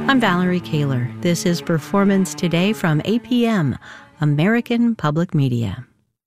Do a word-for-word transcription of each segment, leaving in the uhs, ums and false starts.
I'm Valerie Kaler. This is Performance Today from A P M, American Public Media.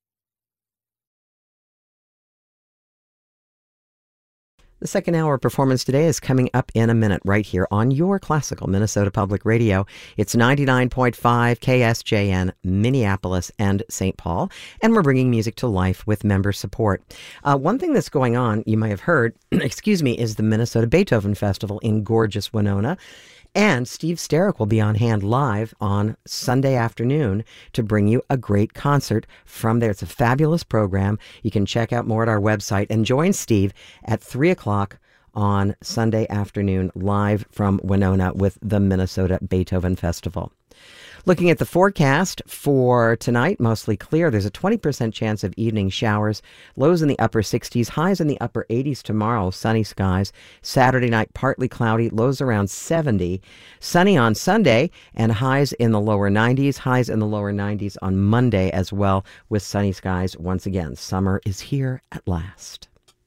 The second hour of Performance Today is coming up in a minute right here on your classical Minnesota Public Radio. It's ninety-nine point five K S J N, Minneapolis and Saint Paul, and we're bringing music to life with member support. Uh, one thing that's going on, you might have heard, excuse me, is the Minnesota Beethoven Festival in gorgeous Winona. And Steve Sterick will be on hand live on Sunday afternoon to bring you a great concert from there. It's a fabulous program. You can check out more at our website and join Steve at three o'clock on Sunday afternoon live from Winona with the Minnesota Beethoven Festival. Looking at the forecast for tonight, mostly clear. There's a twenty percent chance of evening showers. Lows in the upper sixties, highs in the upper eighties tomorrow. Sunny skies. Saturday night, partly cloudy. Lows around seventy. Sunny on Sunday and highs in the lower nineties. Highs in the lower nineties on Monday as well with sunny skies once again. Summer is here at last.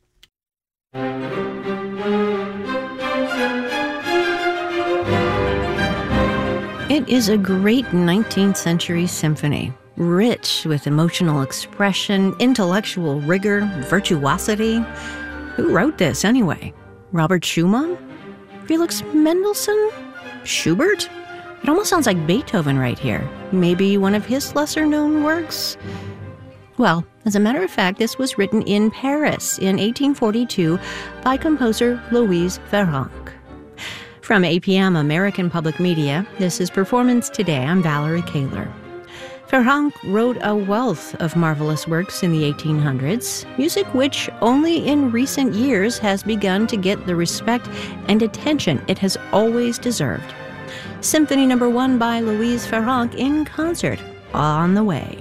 It is a great nineteenth century symphony, rich with emotional expression, intellectual rigor, virtuosity. Who wrote this anyway? Robert Schumann? Felix Mendelssohn? Schubert? It almost sounds like Beethoven right here. Maybe one of his lesser-known works? Well, as a matter of fact, this was written in Paris in eighteen forty-two by composer Louise Farrenc. From A P M American Public Media, this is Performance Today. I'm Valerie Kaler. Farrenc wrote a wealth of marvelous works in the eighteen hundreds, music which only in recent years has begun to get the respect and attention it has always deserved. Symphony Number One by Louise Farrenc in concert, on the way.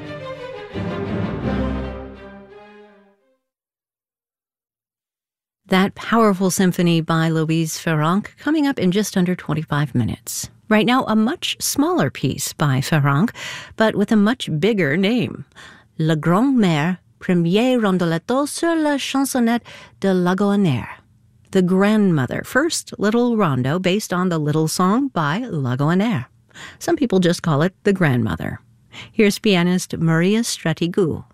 That powerful symphony by Louise Farrenc coming up in just under twenty-five minutes. Right now, a much smaller piece by Farrenc, but with a much bigger name. La Grand-Mère, premier rondoletto sur la chansonnette de Lagohonère. The Grandmother, first little rondo based on the Little Song by Lagohonère. Some people just call it the Grandmother. Here's pianist Maria Stratigou.